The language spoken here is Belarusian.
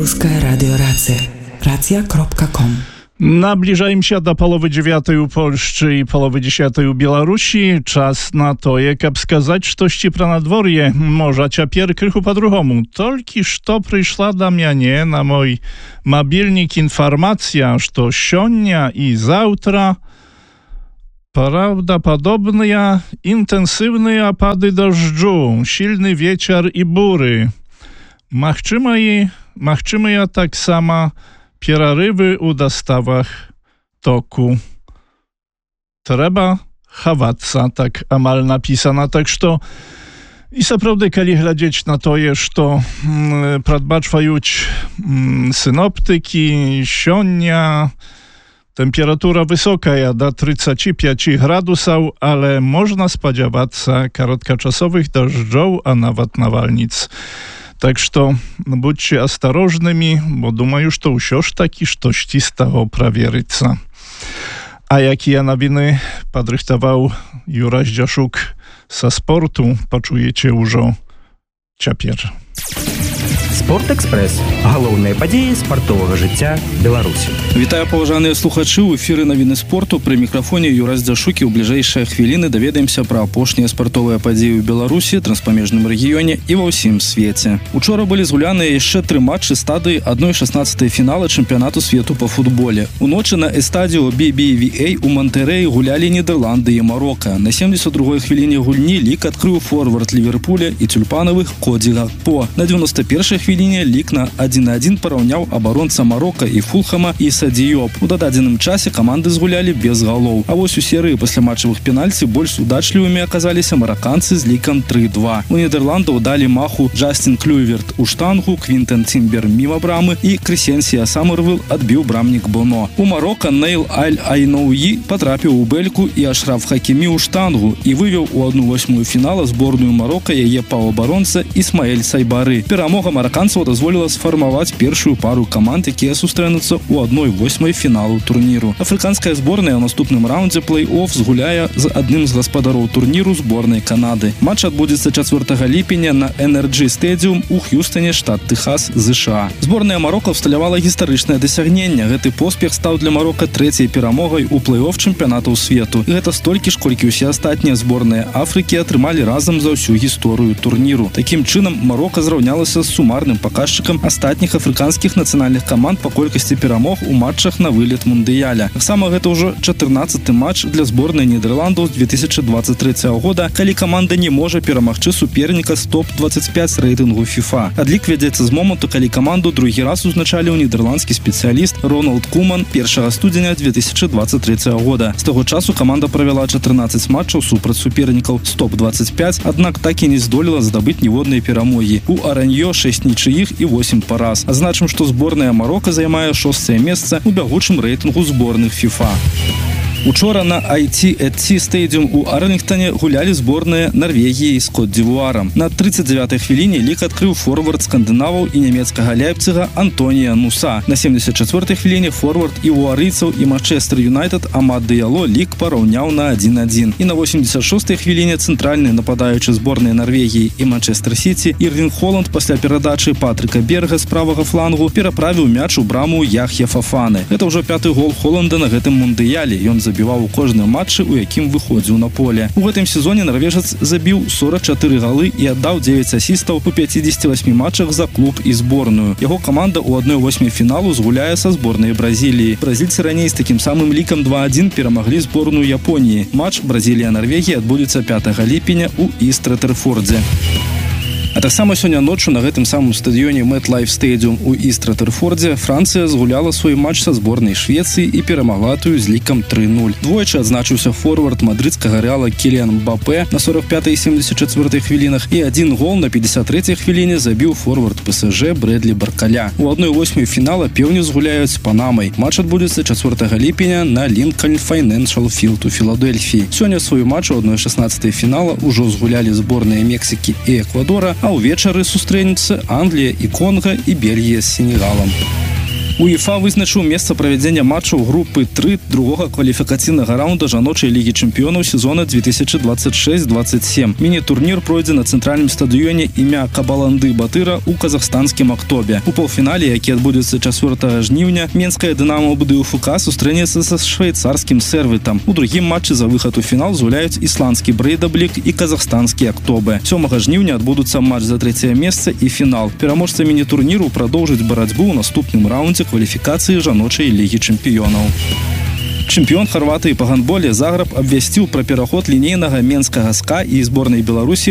Русская радиорация. Racja.com. Наближаем się do połowy 9 u Polsce i połowy 10 u Białorusi. Czas na to, jak wskazać, sztości pra nadworje. Może ciapier krychu po-druhomu. Tolkiż to przyszła do mnie na mój mobilnik informacja, że sionia i zautra prawdopodobnie intensywne opady deszczu, silny wieciar i bury. Machczymy tak samo przerarywy u dostawach toku. Trzeba chawatsa, tak amal napisana. Tak że i naprawdę, kiedy глядеть na to, że pradbaczwajuć synoptyki, sionia, temperatura wysoka, do 35 gradusów, ale można spodziewać się krótkoczasowych deszczów, a nawet nawalnic. Tak że bądźcie ostrożnymi, bo думаю, że już taki sztości z tego prawieryca. A jakie nowiny podrychtował Jura Zdziaszuk ze sportu, poczujecie już ciapier. Спорт Экспресс. Галоўныя падзеі спартовага жыцця Беларусі. Вітаю, паважаныя слухачы, у эфіры навіны спорту. Пры мікрафоне Юра Зdziaszuk. У бліжэйшыя хвіліны даведаемся пра апошнія спартовыя падзеі ў Беларусі, транспамежным рэгіёне і ва ўсім свеце. Учора былі згуляныя яшчэ 3 матчы стадыі 1/16 фінала чэмпіянату свету па футболе. Уночы на эстадіо BBVA у Монтэрэі гулялі Нідерланды і Марока. На 72-й хвіліне гульні лік адкрыў форвард Ліверпуля і тюльпанавых Коді Гакпо. На 91-й хвіліне лік на 1-1 параўняў абаронца Марока і Фулхама і Садіёб. У дададзеным часе каманды згулялі без галоў. А вось у серыі пасляматчавых пенальці больш удачлівымі аказаліся мараканцы з лікам 3-2. У Нідерландаў далі маху Джастін Клюйверт у штангу, Квінтен Тімбер міма брамы і Крысенсія Самарвыл адбіў брамнік Боно. У Марока Нейл Аль-Айноуі патрапіў у бэльку і Ашраф Хакімі ў штангу і вывеў у 1/8 фінала зборную Марока яе паўабаронца Ісмаэль Сайбары. Перамога мараканцаў дазволіла сфармаваць першую пару каманд, якія сустрэнуцца ў 1/8 фіналу турніру. Афрыканская зборная ў наступным раундзе плэй-офф згуляе з адным з гаспадароў турніру зборнай Канады. Матч адбудзецца 4 ліпеня на Energy Stadium у Х'юстоне, штат Тэхас, США. Зборная Марока ўсталявала гістарычнае дасягненне. Гэты поспех стаў для Марока 3-й перамогай у плэй-офф чэмпіянатаў свету. І гэта столькі ж, колькі ўсе астатнія зборныя Афрыкі атрымалі разам за ўсю гісторыю турніру. Такім чынам Марока зраўнялася з сумарным паказчыкам астатніх афрыканскіх нацыянальных каманд па колькасці перамог у матчах на вылет мундыяля. Таксама гэта ўжо 14-ы матч для зборнай Нідерландаў з 2023 года, калі каманда не можа перамагчы суперніка з топ-25 рэйтынгу FIFA. Адлік вядзецца з моманту, калі каманду другі раз узначаліў нідерландскі спецыяліст Роналд Куман 1 студзеня 2023 года. З таго часу каманда правяла 14 матчаў супраць супернікаў з топ-25, аднак так і не здолела здабыць ніводнай перамогі. У Араньё 6 нічыіх і 8 параз. Азначым, што зборная Марока займае 6-е месца у бягучым рэйтынгу зборных FIFA. Учора на ITET Stadium у Арлінгтоне гулялі зборныя Нарвегіі з Кот-д'Івуарам. На 39-й хвіліне лік адкрыў форвард скандынаваў і нямецкага Ляйпціга Антонія Нуса. На 74-й хвіліне форвард івуарыйцаў і Манчестер Юнайтед Амад Дыяло лік параўняў на 1-1. І на 86-й хвіліне цэнтральны нападаючы зборнай Нарвегіі і Манчестер Сіці Ірлінг Холанд пасля перадачы Патрыка Берга з правага флангу пераправіў мяч у браму Яхья Фафаны. Гэта ўжо 5-й гол Холанда на гэтым мундыяле. Ён забіваў у кожным матчы, у якім выходзіў на поле. У гэтым сезоне нарвежец забіў 44 галы і аддаў 9 асістаў у 58 матчах за клуб і зборную. Яго каманда ў 1/8 фіналу згуляе са зборнай Бразіліі. Бразільцы раней з такім самым лікам 2-1 перамаглі зборную Японіі. Матч Бразілія-Нарвегія адбудзецца 5 ліпеня у Іст-Рэтерфордзе. А таксама сёння ноччу на гэтым самым стадыёне MetLife Stadium у Іст-Рэтерфордзе Францыя згуляла свой матч са зборнай Швецыі і перамагла тую з лікам 3-0. Двойчы адзначыўся форвард мадрыдскага Рэала Кіліан Мбапе на 45-й і 74-й хвілінах і один гол на 53-й хвіліне забіў форвард ПСЖ Брэдлі Баркаля. У 1/8 фінала пеўні згуляюць з Панамай. Матч адбудзецца 4 ліпеня на Лінкольн Файнэншал Філд у Філадельфіі. Сёння свой матч у 1/16 фінала ўжо згулялі зборныя Мексікі і Эквадора, а ўвечары сустрэнуцца Англія і Конга і Бельгія з Сенегалам. УЕФА вызначыў месца правядзення матчаў групы 3 другога кваліфікацыйнага раунда жаночай лігі чэмпіёнаў сезона 2026-27. Міні-турнір пройдзе на цэнтральным стадыёне імя Кабаланды Батыра у казахстанскім Актобе. У паўфінале, які адбудзецца 4 жніўня, менская Дынамо БДУФК сустрэнецца са швейцарскім Сервітам. У другім матчы за выхад у фінал згуляюць ісландскі Брейдаблік і казахстанскі Актобе. 7 жніўня адбудуцца матч за 3е месца і фінал. Пераможца міні-турніру прадоўжыць барацьбу ў наступным раундзе кваліфікацыі жаночай лігі чэмпіёнаў. Чэмпіён Харватыі па гандболе Загреб абвясціў пра пераход лінейнага менскага СКА і зборнай Беларусі